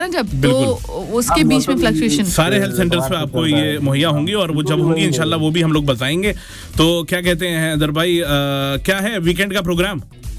जब तो उसके बीच में फ्लक्चुएशन सारे हेल्थ सेंटर्स पे आपको ये मुहैया होंगी और वो जब होंगी इंशाल्लाह वो भी हम लोग बताएंगे। तो क्या कहते हैं हैदर भाई, क्या है वीकेंड का प्रोग्राम?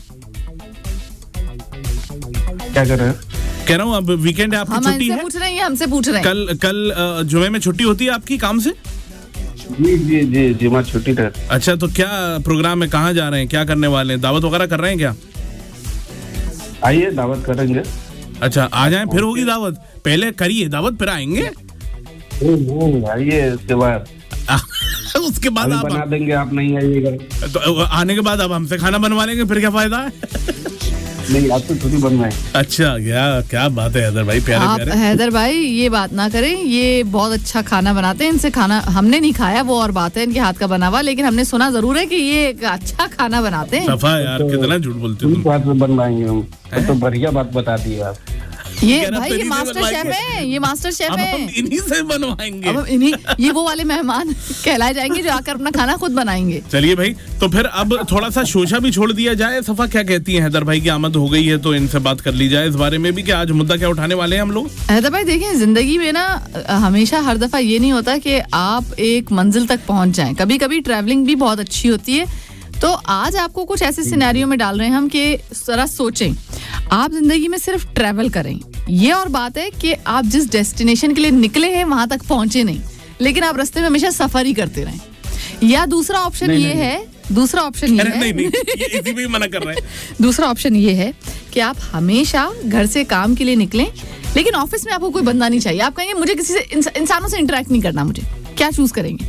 क्या कर रहे हैं? कह रहा हूँ अब वीकेंड है, आपकी छुट्टी है? पूछ रहे हैं, हमसे पूछ रहे हैं। कल जुमे में छुट्टी होती है आपकी काम से? जी जी जी जी मैं छुट्टी था। अच्छा, तो क्या प्रोग्राम है, कहाँ जा रहे हैं, क्या करने वाले हैं, दावत वगैरह कर रहे हैं क्या? आइए दावत करेंगे। अच्छा, आ जाएं फिर होगी दावत, पहले करिए दावत फिर आएंगे। आइए उसके बाद उसके बाद आप बना देंगे, आप नहीं आइएगा तो आने के बाद आप हमसे खाना बनवा लेंगे, फिर क्या फायदा है? नहीं, आप तो खुद ही बनवाएं। अच्छा, क्या बात है हैदर भाई, प्यारे आप प्यारे। हैदर भाई ये बात ना करें, ये बहुत अच्छा खाना बनाते हैं, इनसे खाना हमने नहीं खाया वो और बात है इनके हाथ का बना हुआ, लेकिन हमने सुना जरूर है कि ये अच्छा खाना बनाते हैं। सफा यार, कितना झूठ बोलते हो तुम। बनवाएंगे हम तो बढ़िया बात बता दी आप। ये भाई ये मास्टर शेफ है, ये मास्टर शेफ है। हम इन्हीं से बनवाएंगे। अब इन्हीं ये वो वाले मेहमान कहलाए जाएंगे जो आकर अपना खाना खुद बनाएंगे। चलिए भाई, तो फिर अब थोड़ा सा शोशा भी छोड़ दिया जाए। सफा क्या कहती है, हैदर भाई की आमद हो गई है तो इनसे बात कर ली जाए इस बारे में भी कि आज मुद्दा क्या उठाने वाले हैं हम लोग। हैदर भाई देखिए, जिंदगी में ना हमेशा हर दफा ये नहीं होता कि आप एक मंजिल तक पहुंच जाएं, कभी कभी ट्रैवलिंग भी बहुत अच्छी होती है। तो आज आपको कुछ ऐसे सिनेरियो में डाल रहे हैं हम कि जरा सोचें, आप जिंदगी में सिर्फ ट्रैवल करें, ये और बात है कि आप जिस डेस्टिनेशन के लिए निकले हैं वहां तक पहुंचे नहीं, लेकिन आप रास्ते में हमेशा सफर ही करते रहें। या दूसरा ऑप्शन ये है, दूसरा ऑप्शन ये है, नहीं, इसी भी मना कर रहे हैं। दूसरा ऑप्शन ये है कि आप हमेशा घर से काम के लिए निकलें, लेकिन ऑफिस में आपको कोई बंदा नहीं चाहिए। आप कहेंगे मुझे किसी से इंसानों से इंटरेक्ट नहीं करना, मुझे क्या चूज करेंगे?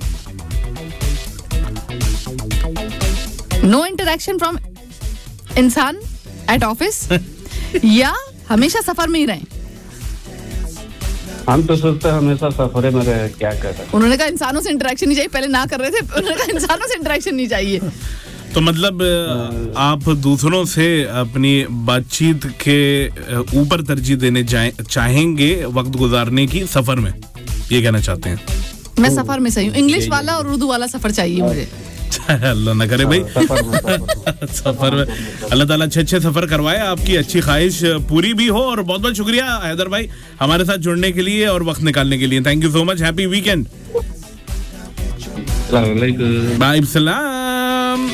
नो इंटरेक्शन फ्रॉम इंसान एट ऑफिस या हमेशा सफर में ही रहें? हम तो सोचते हैं हमेशा सफरे में रहे, क्या कर रहे हैं। उन्होंने कहा इंसानों से इंटरेक्शन नहीं चाहिए, पहले ना कर रहे थे, उन्होंने कहा इंसानों से इंटरेक्शन नहीं चाहिए। तो मतलब आप दूसरों से अपनी बातचीत के ऊपर तरजीह देने चाहेंगे वक्त गुजारने की सफर में, ये कहना चाहते हैं? मैं सफर में सही हूँ, इंग्लिश वाला और उर्दू वाला सफर चाहिए मुझे। अल्लाह ना करे भाई, सफर में अल्लाह ताला अच्छे सफर करवाए, आपकी अच्छी ख्वाहिश पूरी भी हो। और बहुत बहुत शुक्रिया हैदर भाई हमारे साथ जुड़ने के लिए और वक्त निकालने के लिए। Thank you so much, happy weekend. Bye सलाम।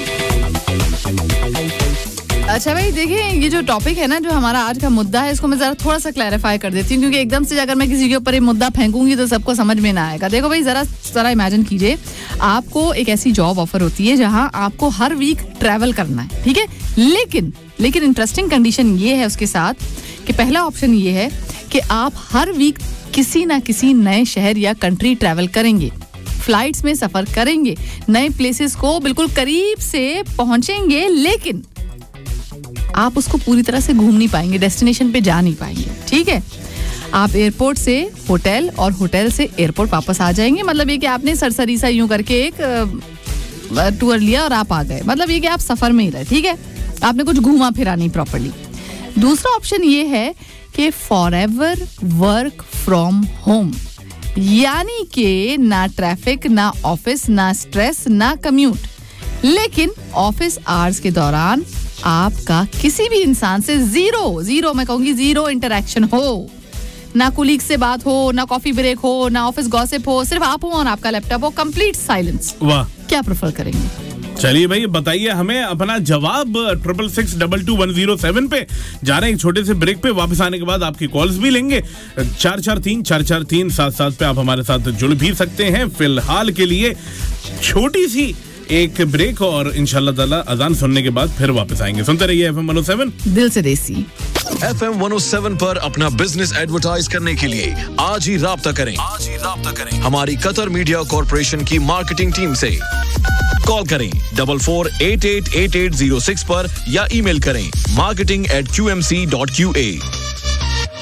अच्छा भाई देखिए, ये जो टॉपिक है ना, जो हमारा आज का मुद्दा है, इसको मैं जरा थोड़ा सा क्लैरिफाई कर देती हूँ, क्योंकि एकदम से अगर मैं किसी के ऊपर ये मुद्दा फेंकूंगी तो सबको समझ में ना आएगा। देखो भाई, जरा इमेजिन कीजिए, आपको एक ऐसी जॉब ऑफर होती है जहां आपको हर वीक ट्रैवल करना है, ठीक है, लेकिन इंटरेस्टिंग कंडीशन ये है उसके साथ कि पहला ऑप्शन ये है कि आप हर वीक किसी ना किसी नए शहर या कंट्री ट्रैवल करेंगे, फ्लाइट्स में सफर करेंगे, नए प्लेसेस को बिल्कुल करीब से पहुंचेंगे, लेकिन आप उसको पूरी तरह से घूम नहीं पाएंगे, डेस्टिनेशन पे जा नहीं पाएंगे, ठीक है। आप एयरपोर्ट से होटल और होटल से एयरपोर्ट वापस आ जाएंगे, मतलब ये कि आपने सरसरी सा यूं करके एक टूर लिया और आप आ गए, मतलब ये कि आप सफर में ही रहे, ठीक है, आपने कुछ घूमा फिरा नहीं प्रॉपर्ली। दूसरा ऑप्शन ये है कि फॉरएवर वर्क फ्रॉम होम, यानी कि ना ट्रैफिक, ना ऑफिस, ना स्ट्रेस, ना कम्यूट, लेकिन ऑफिस आवर्स के दौरान आपका किसी भी इंसान से जीरो मैं कहूंगी जीरो इंटरेक्शन हो, ना कुलीग से बात हो, ना कॉफी ब्रेक हो, ना ऑफिस गॉसिप हो, सिर्फ आप हो और आपका लैपटॉप हो, कंप्लीट साइलेंस। वाह, क्या प्रेफर करेंगे? चलिए भाई बताइए हमें अपना जवाब 66622107 पे। जा रहे हैं एक छोटे से ब्रेक पे, वापस आने के बाद आपकी कॉल्स भी लेंगे 443-443-77 पे आप हमारे साथ जुड़ भी सकते हैं। फिलहाल के लिए छोटी सी एक ब्रेक और इंशाल्लाह ताला अजान सुनने के बाद फिर वापस आएंगे। सुनते रहिए FM 107 दिल से देसी। FM 107 पर अपना बिजनेस एडवर्टाइज करने के लिए आज ही राब्ता करें हमारी कतर मीडिया कॉर्पोरेशन की मार्केटिंग टीम से। कॉल करें 44888806 पर या ईमेल करें marketing@qmc.qa।